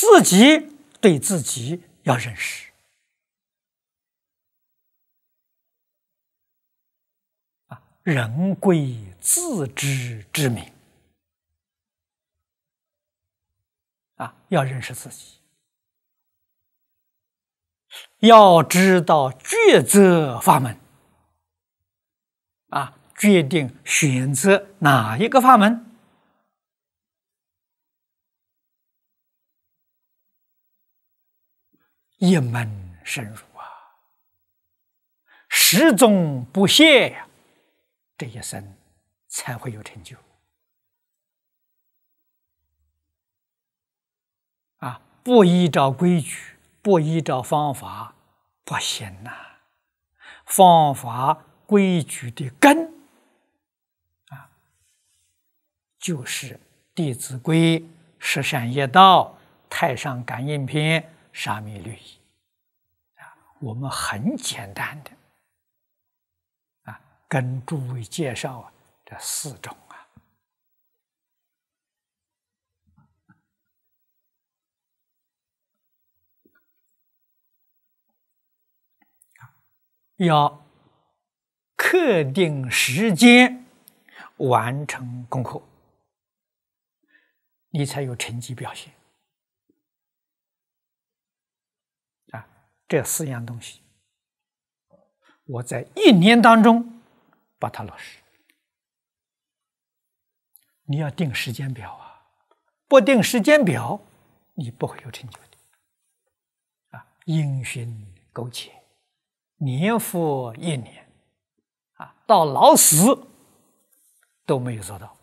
自己对自己要认识啊，人贵自知之明啊，要认识自己，要知道抉择法门啊，决定选择哪一个法门。一门深入啊，始终不懈呀，这一生才会有成就啊！不依照规矩，不依照方法，不行呐。方法规矩的根啊，就是《弟子规》十善业道、太上感应篇、沙弥律仪啊，我们很简单的啊，跟诸位介绍啊这4种啊。要克定时间完成功课，你才有成绩表现啊！这4样东西，我在1年当中把它落实。你要定时间表啊，不定时间表，你不会有成就的啊！因循苟且，年复1年啊，到老死都没有做到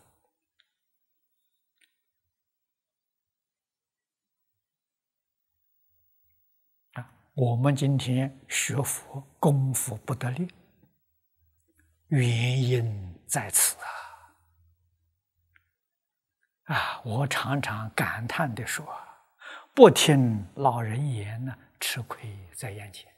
啊！我们今天学佛功夫不得力，原因在此啊！我常常感叹地说：“不听老人言呢，吃亏在眼前。”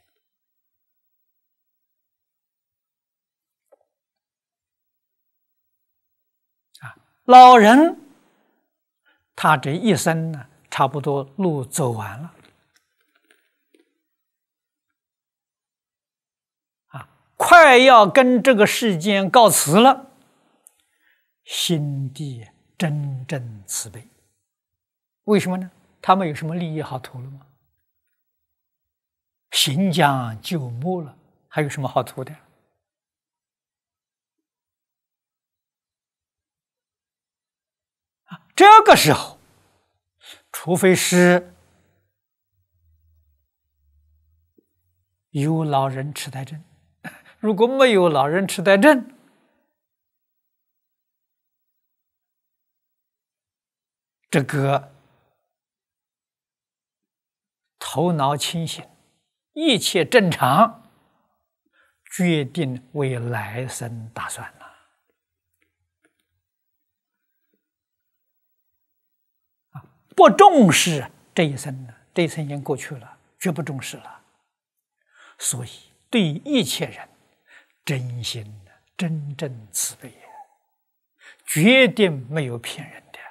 啊，老人他这一生呢，差不多路走完了，啊，快要跟这个世间告辞了，心地真正慈悲。为什么呢？他们有什么利益好图了吗？行将就木了，还有什么好图的？这个时候，除非是有老人痴呆症，如果没有老人痴呆症，这个头脑清醒，一切正常，决定为来生打算了。不重视这一生呢，这一生已经过去了，绝不重视了。所以对一切人，真心的、真正慈悲，绝对没有骗人的。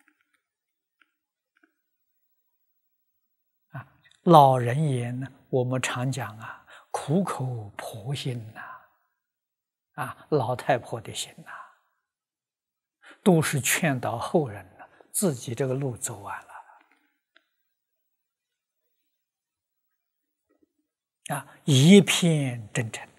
啊，老人言呢，我们常讲啊，苦口婆心呐，啊，老太婆的心呐，都是劝导后人呢，自己这个路走完了。啊，一片真诚